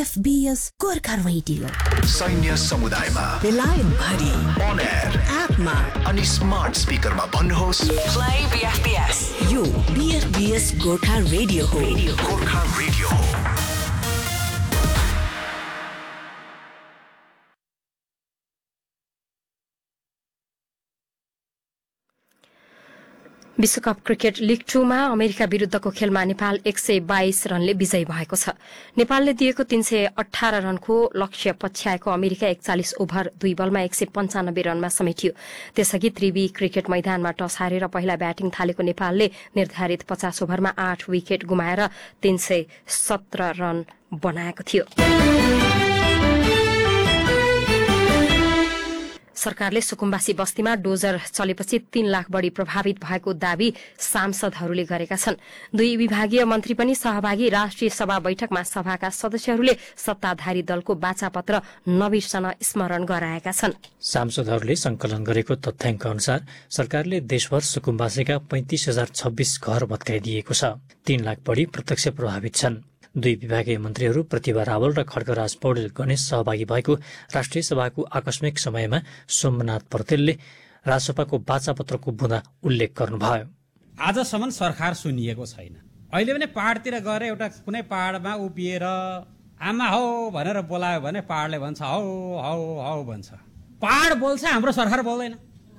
FBS Gorkha radio सैन्य समुदायमा बेलायत भरि on air एपमा अनि स्मार्ट स्पिकरमा भन्नुहोस् प्ले BFBS यो BFBS गोर्खा रेडियो हो गोर्खा रेडियो हो। विश्वकप क्रिकेट लीग 2 मा अमेरिका विरूद्धको खेलमा नेपाल 122 रनले विजयी भएको छ। नेपालले दिएको 318 रनको लक्ष्य पछ्याएको अमेरिका 41 ओभर 2 बलमा 195 रनमा समेटियो। त्यसअघि त्रिवी क्रिकेट मैदानमा टस हारेर पहिला ब्याटिङ थालेको नेपालले निर्धारित 50 ओभरमा 8 विकेट गुमाएर 317 रन बनाएको थियो। सरकारले सुकुम्बासी बस्तीमा डोजर चलेपछि 3 लाख बढ़ी प्रभावित भएको दावी सांसदहरूले गरेका छन्। 2 विभागीय मन्त्री पनि सहभागी राष्ट्रिय सभा बैठकमा सभाका सदस्यहरूले सत्ताधारी दलको बाचापत्र नबिर्सन स्मरण गराएका छन्। सांसदहरूले संकलन गरेको तथ्याङ्क अनुसार सरकारले देशभर सुकुम्बासीका 35,026 घर भत्काइदिएको छ। 3 लाख बढ़ी प्रत्यक्ष प्रभावित छन्। 2 विभागीय मन्त्रीहरू प्रतिभा रावल र खड्गराज पौडेल गणेश सहभागी भएको राष्ट्रिय सभाको आकस्मिक समयमा सोमनाथ पौडेलले राजसभाको बाचापत्रको बुँदा उल्लेख गर्नुभयो। आजसम्म सरकार सुनिएको छैन। अहिले पनि पहाडतिर गएर एउटा कुनै पहाडमा उभिएर आमा हौ भनेर बोलायो भने पहाडले भन्छ हौ हौ हौ भन्छ। पहाड बोल्छ, हाम्रो सरकार बोल्दैन।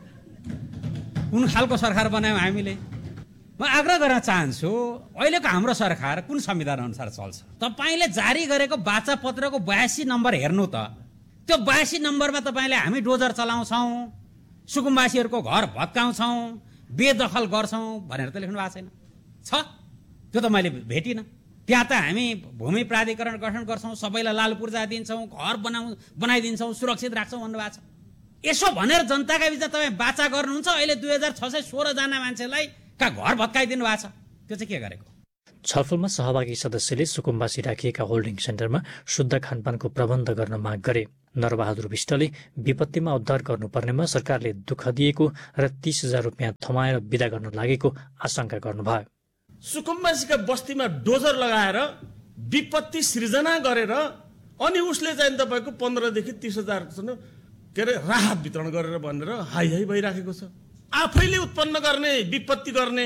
कुन खालको सरकार बनायौँ हामीले? म आग्रह गर्न चाहन्छु, अहिलेको हाम्रो सरकार कुन संविधान अनुसार चल्छ? तपाईले जारी गरेको बाचापत्रको 82 नम्बर हेर्नु त। त्यो 82 नम्बरमा तपाईले हामी डोजर चलाउँछौँ, सुकुम्बासीहरूको घर भत्काउँछौँ, बेदखल गर्छौँ भनेर त लेख्नु भएको छैन। छ त्यो त मैले भेटिनँ। त्यहाँ त हामी भूमि प्राधिकरण गठन गर्छौँ, सबैलाई लाल पूर्जा दिन्छौँ, घर बनाइदिन्छौँ, सुरक्षित राख्छौँ भन्नुभएको छ। यसो भनेर जनताका बिचमा तपाईँ बाचा गर्नुहुन्छ। अहिले 2616 जना मान्छेलाई घर भत्काइदिनु भएको छ। त्यो चाहिँ के गरेको? छलफलमा सहभागी सदस्यले सुकुम्बासी राखिएका होल्डिङ सेन्टरमा शुद्ध खानपानको प्रबन्ध गर्न माग गरे। नरबहादुर विष्टले विपत्तिमा उद्धार गर्नुपर्नेमा सरकारले दुःख दिएको र 30,000 रुपियाँ थमाएर विदा गर्न लागेको आशंका गर्नुभयो। सुकुम्बासीका बस्तीमा डोजर लगाएर विपत्ति सृजना गरेर अनि उसले चाहिँ तपाईँको 15 देखि 30,000 के अरे राहत वितरण गरेर भनेर हाई हाई भइराखेको छ। आफैले उत्पन्न गर्ने, विपत्ति गर्ने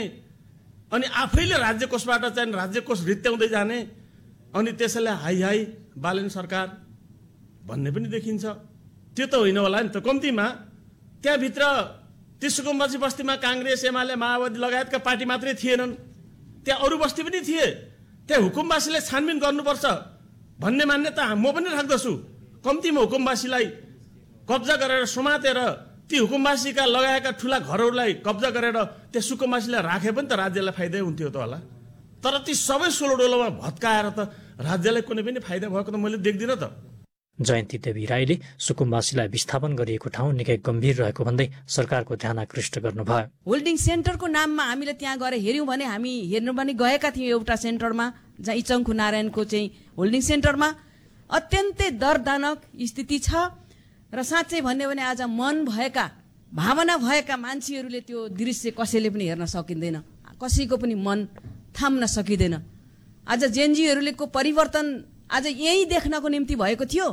अनि आफैले राज्य कोषबाट चाहिँ राज्य कोष रित्याउँदै जाने अनि त्यसैले हाई हाई बालेन सरकार भन्ने पनि देखिन्छ। त्यो त होइन होला नि त। कम्तीमा त्यहाँभित्र ती सुकुम्बासी बस्तीमा काङ्ग्रेस, एमाले, माओवादी लगायतका पार्टी मात्रै थिएनन्, त्यहाँ अरू बस्ती पनि थिए। त्यहाँ हुकुमवासीले छानबिन गर्नुपर्छ भन्ने मान्यता म पनि राख्दछु। कम्तीमा हुकुमवासीलाई कब्जा गरेर समातेर ती हुकुमवासीका लगाएका ठुला घरहरूलाई कब्जा गरेर त्यो सुकुम्बासीलाई राखे पनि त राज्यलाई फाइदै हुन्थ्यो त होला। तर ती सबै सोलोडोलोमा भत्काएर त राज्यलाई कुनै पनि फाइदा भएको त मैले देख्दिनँ त। जयन्ती देवी राईले सुकुम्बासीलाई विस्थापन गरिएको ठाउँ निकै गम्भीर रहेको भन्दै सरकारको ध्यान आकृष्ट गर्नुभयो। होल्डिङ सेन्टरको नाममा हामीले त्यहाँ गएर हेर्यौँ भने हामी हेर्नु पनि गएका थियौँ एउटा सेन्टरमा, जहाँ इचङ्खु नारायणको चाहिँ होल्डिङ सेन्टरमा अत्यन्तै दर्दनाक स्थिति छ। र साँच्चै भन्यो भने आज मन भएका, भावना भएका मान्छेहरूले त्यो दृश्य कसैले पनि हेर्न सकिँदैन, कसैको पनि मन थाम्न सकिँदैन। आज जेनजीहरूले को परिवर्तन आज यही देख्नको निम्ति भएको थियो।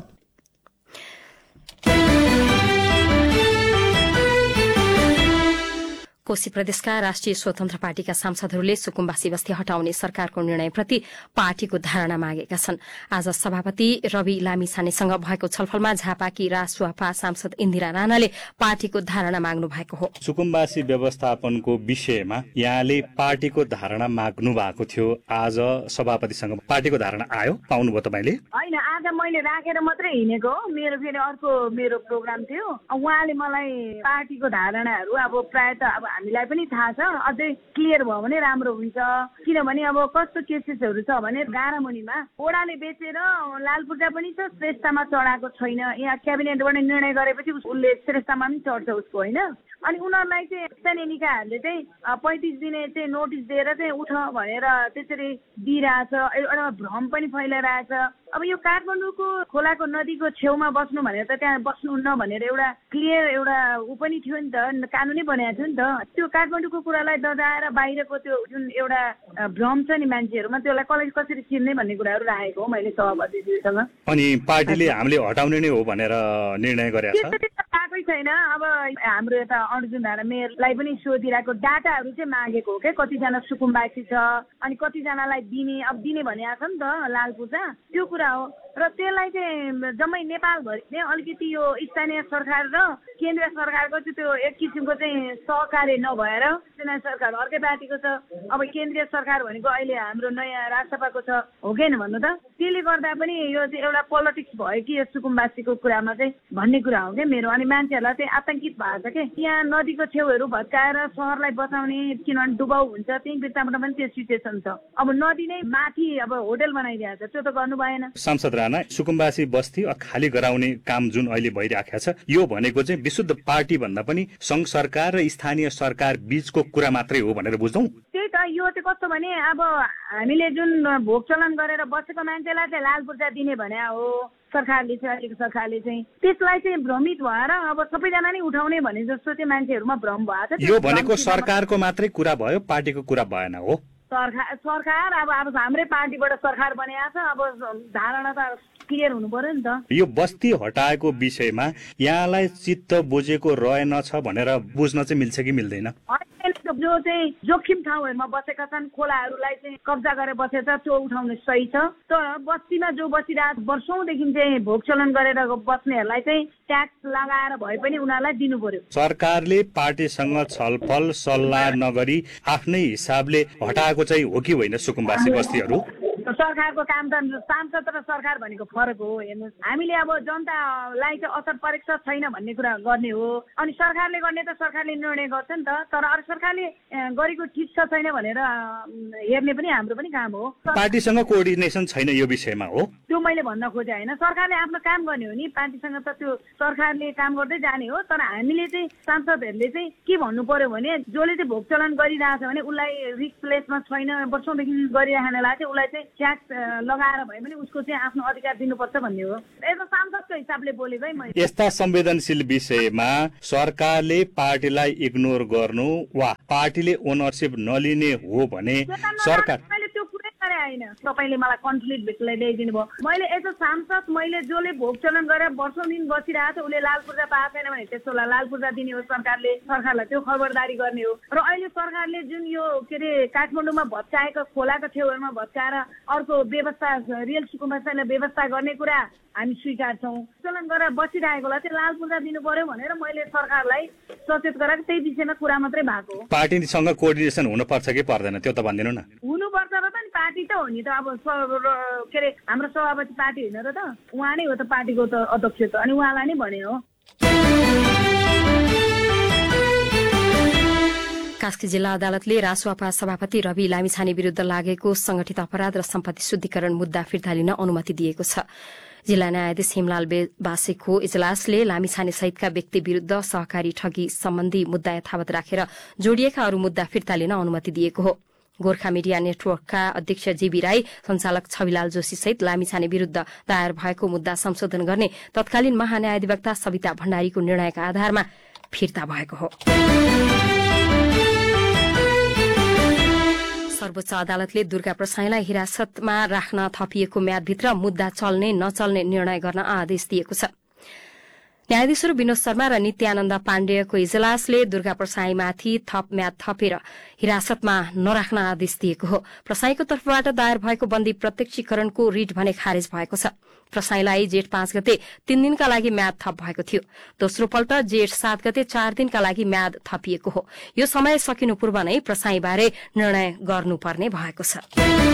कोशी प्रदेशका राष्ट्रिय स्वतन्त्र पार्टीका सांसदहरूले सुकुम्बासी बस्ती हटाउने सरकारको निर्णयप्रति पार्टीको धारणा मागेका छन्। आज सभापति रवि लामिछानेसँग भएको छलफलमा झापाकी रासुवापा सांसद इन्दिरा राणाले पार्टीको धारणा माग्नु भएको हो। सुकुम्बासी व्यवस्थापनको विषयमा यहाँले पार्टीको धारणा माग्नु भएको थियो। आज सभापतिसँग पार्टीको धारणा आयो, पाउनुभयो तपाईँले? होइन, आज मैले राखेर मात्रै हिँडेको हो। मेरो फेरि अर्को प्रोग्राम थियो। उहाँले मलाई पार्टीको धारणाहरू अब प्रायः त अब हामीलाई पनि थाहा छ, अझै क्लियर भयो भने राम्रो हुन्छ। किनभने अब कस्तो केसेसहरू छ भने गारामुनिमा ओडाले बेचेर लाल पूर्जा पनि छ, श्रेष्ठमा चढाएको छैन। यहाँ क्याबिनेटबाट निर्णय गरेपछि उसले श्रेष्ठमा पनि चढ्छ उसको, होइन। अनि उनीहरूलाई चाहिँ स्थानीय निकायहरूले चाहिँ 35 दिने चाहिँ नोटिस दिएर चाहिँ उठ भनेर त्यसरी दिइरहेछ। एउटा भ्रम पनि फैलाइरहेछ। अब यो काठमाडौँको खोलाको नदीको छेउमा बस्नु भनेर त त्यहाँ बस्नुहुन्न भनेर एउटा क्लियर एउटा ऊ पनि थियो नि त, कानुनै बनाएको थियो नि त, त्यो काठमाडौँको कुरालाई दजाएर बाहिरको त्यो जुन एउटा भ्रम छ नि मान्छेहरूमा त्यसलाई कसरी चिन्ने भन्ने कुराहरू राखेको हो मैले सभापतिज्यूसँग। अनि पार्टीले हामीले हटाउने नै हो भनेर निर्णय गरेको छ? आएकै छैन। अब हाम्रो यता अर्जुन धारा मेयरलाई पनि सोधिरहेको डाटाहरू चाहिँ मागेको हो क्या, कतिजना सुकुम्बासी छ अनि कतिजनालाई दिने भनिएको छ नि त लाल पूर्जा, त्यो कुरा हो। र त्यसलाई चाहिँ जम्मै नेपालभरि चाहिँ अलिकति यो स्थानीय सरकार र केन्द्रीय सरकारको चाहिँ त्यो एक किसिमको चाहिँ सहकार्य नभएर स्थानीय सरकार अर्कै पार्टीको छ, अब केन्द्रीय सरकार भनेको अहिले हाम्रो नयाँ राजसभाको छ हो कि होइन भन्नु त, त्यसले गर्दा पनि यो चाहिँ एउटा पोलिटिक्स भयो कि यो सुकुम्बासीको कुरामा चाहिँ भन्ने कुरा हो क्या मेरो। अनि मान्छेहरूलाई चाहिँ आतंकित भएको छ कि यहाँ नदीको छेउहरू भत्काएर सहरलाई बचाउने, किनभने डुबाउ हुन्छ त्यही बित्ताबाट पनि त्यो सिचुएसन छ। अब नदी नै माथि अब होटल बनाइदिएको छ, त्यो त गर्नु भएन। सांसद राणा, सुकुम्बासी बस्ती खाली गराउने काम जुन अहिले भइरहेको छ यो भनेको चाहिँ विशुद्ध पार्टी भन्दा पनि संघ सरकार र स्थानीय सरकार बीचको कुरा मात्रै हो भनेर बुझ्छौँ? त्यही त, यो चाहिँ कस्तो भने अब हामीले जुन भोग चलन गरेर बसेको मान्छेलाई चाहिँ लाल पूर्जा दिने भने हो सरकारले चाहिँ, त्यसलाई चाहिँ भ्रमित भएर अब सबैजना नै उठाउने भने जस्तो चाहिँ मान्छेहरूमा भ्रम भएको छ। यो भनेको सरकारको मात्रै कुरा भयो, पार्टीको कुरा भएन हो? सरकार अब हाम्रै पार्टीबाट सरकार बनिएको छ, अब धारणा त क्लियर हुनु पर्यो नि त। यो बस्ती हटाएको विषयमा यहाँलाई चित्त बुझेको रहेनछ भनेर बुझ्न चाहिँ मिल्छ कि मिल्दैन? जो चाहिँ जोखिम ठाउँहरूमा बसेका छन्, खोलाहरूलाई चाहिँ कब्जा गरेर बसेछ, त्यो उठाउनु सही छ। तर बस्तीमा जो बसिरहेको वर्षौंदेखि चाहिँ भोग चलन गरेर बस्नेहरूलाई चाहिँ ट्याक्स लगाएर भए पनि उनीहरूलाई दिनु पर्यो। सरकारले पार्टीसँग छलफल सल्लाह नगरी आफ्नै हिसाबले हटाएको चाहिँ हो कि होइन सुकुम्बासी बस्तीहरू? सरकारको काम त सांसद र सरकार भनेको फरक हो। हेर्नुहोस्, हामीले अब जनतालाई चाहिँ असर परेको छ छैन भन्ने कुरा गर्ने हो, अनि सरकारले गर्ने त सरकारले निर्णय गर्छ नि त। तर अरू सरकारले गरेको ठिक छ छैन भनेर हेर्ने पनि हाम्रो पनि काम हो। पार्टीसँग कोअर्डिनेसन छैन यो विषयमा हो? त्यो मैले भन्न खोजेँ होइन, सरकारले आफ्नो काम गर्ने हो नि, पार्टीसँग त त्यो सरकारले काम गर्दै जाने हो। तर हामीले चाहिँ सांसदहरूले चाहिँ के भन्नु पर्यो भने जसले चाहिँ भोग चलन गरिरहेछ भने उसलाई रिस्क प्लेसमा छैन, वर्षौंदेखि गरिराख्नेलाई चाहिँ उसलाई चाहिँ ट्याक्स लगाएर भए पनि उसको चाहिँ आफ्नो अधिकार दिनुपर्छ भन्ने हो। यसो सांसदको हिसाबले बोलेको है मैले। यस्ता संवेदनशील विषयमा सरकारले पार्टीलाई इग्नोर गर्नु वा पार्टीले ओनरसिप नलिने हो भने सरकार त्यो कुरै गरे होइन। तपाईँले मलाई कन्फ्लिक्ट भित्रलाई ल्याइदिनु भयो। मैले एज अ सांसद मैले जसले भोग चलन गरेर वर्षौं दिन बसिरहेको छ उसले लाल पूर्जा पाएको छैन भने त्यसोलाई लाल पूर्जा दिने हो सरकारलाई त्यो खबरदारी गर्ने हो। र अहिले सरकारले जुन यो के अरे काठमाडौँमा भत्काएको खोलाको छेउहरूमा भत्काएर अर्को व्यवस्था रियल सुकुम्बासीलाई व्यवस्था गर्ने कुरा हामी स्वीकार्छौँ। चलन गरेर बसिरहेकोलाई चाहिँ लाल पूर्जा दिनु पर्यो भनेर मैले सरकारलाई सचेत गराएको, त्यही विषयमा कुरा मात्रै भएको हो। पार्टीसँग कोअर्डिनेसन हुनुपर्छ कि पर्दैन त्यो त भनिदिनु न। हुनुपर्छ र पनि पार्टी त हो नि त, अब के अरे हाम्रो सभापति पार्टी होइन र त, उहाँ नै हो त पार्टीको त अध्यक्ष त, अनि उहाँलाई नै भने हो। कास्की जिल्ला अदालतले रासुवापा सभापति रवि लामिछाने विरूद्ध लागेको संगठित अपराध र सम्पत्ति शुद्धिकरण मुद्दा फिर्ता लिन अनुमति दिएको छ। जिल्ला न्यायाधीश हिमलाल बासेको इजलासले लामिछाने सहितका व्यक्ति विरूद्ध सहकारी ठगी सम्बन्धी मुद्दा यथावत राखेर जोडिएका अरू मुद्दा फिर्ता लिन अनुमति दिएको हो। गोर्खा मिडिया नेटवर्कका अध्यक्ष जीबी राई, संचालक छविलाल जोशी सहित लामिछाने विरूद्ध दायर भएको मुद्दा संशोधन गर्ने तत्कालीन महान्यायाधिवक्ता सविता भण्डारीको निर्णयका आधारमा फिर्ता भएको हो। सर्वोच्च अदालतले दुर्गा प्रसाईलाई हिरासतमा राख्न थपिएको म्यादभित्र मुद्दा चल्ने नचल्ने निर्णय गर्न आदेश दिएको छ। न्यायाधीशहरू विनोद शर्मा र नित्यानन्द पाण्डेयको इजलासले दुर्गा प्रसाईमाथि थप म्याद थपेर हिरासतमा नराख्न आदेश दिएको हो। प्रसाईको तर्फबाट दायर भएको बन्दी प्रत्यक्षीकरणको रिट भने खारेज भएको छ। प्रसाईलाई जेठ 5 गते 3 दिनका लागि म्याद थप भएको थियो। दोस्रो पल्ट जेठ 7 गते 4 दिनका लागि म्याद थपिएको हो। यो समय सकिनु पूर्व नै प्रसाईबारे निर्णय गर्नुपर्ने भएको छ।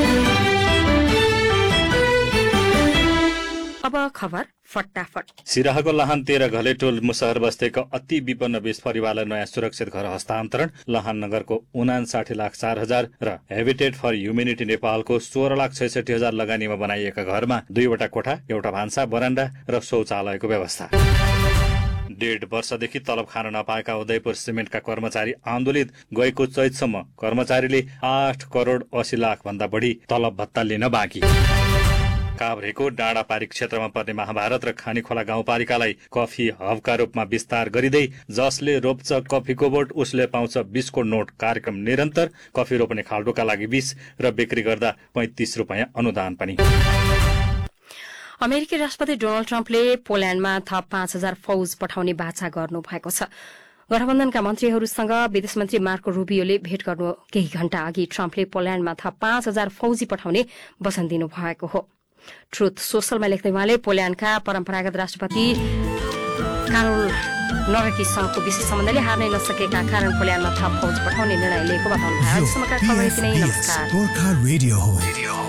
अब खबर फटाफट। सिराहाको लाहान 13 घलेटोल मुसहर बस्तीका अति विपन्न 20 परिवारलाई नयाँ सुरक्षित घर हस्तान्तरण। लाहान नगरको 59,04,000 र हेबिटेट फर ह्युमेनिटी नेपालको 16,66,000 लगानीमा बनाइएका घरमा 2वटा कोठा, एउटा भान्सा, बरान्डा र शौचालयको व्यवस्था। 1.5 वर्षदेखि तलब खान नपाएका उदयपुर सिमेन्टका कर्मचारी आन्दोलित। गएको चैतसम्म कर्मचारीले 8 करोड 80 लाख भन्दा बढी तलब भत्ता लिन बाँकी। काभ्रेको डाँडापारी क्षेत्रमा पर्ने महाभारत र खानीखोला गाउँपालिकालाई कफी हबका रूपमा विस्तार गरिँदै जसले रोप्छ कफीको बोट उसले पाउँछ 20 को नोट कार्यक्रम निरन्तर, कफी रोप्ने खाल्डोका लागि 20 र बिक्री गर्दा 35 रुपैयाँ अनुदान पनि। अमेरिकी राष्ट्रपति डोनाल्ड ट्रम्पले पोल्याण्डमा थप 5,000 फौज पठाउने बाचा गर्नु भएको छ। गठबन्धनका मन्त्रीहरूसँग विदेश मन्त्री मार्को रूबियोले भेट गर्नु केही घण्टा अघि ट्रम्पले पोल्याण्डमा थप 5,000 फौजी पठाउने वचन दिनुभएको हो। ट्रुथ सोशलमा लेख्दै उहाँले पोल्याण्डका परम्परागत राष्ट्रपति कारोल नरकीसँगको विशेष सम्बन्धले हार्नै नसकेका कारण पोल्याण्डमा थप फौज पठाउने निर्णय लिएको बताउनु भयो।